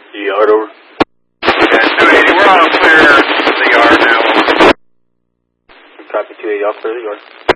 Yard over. Yeah, 280, we're on clear the yard now. Copy 280, I'll clear the yard.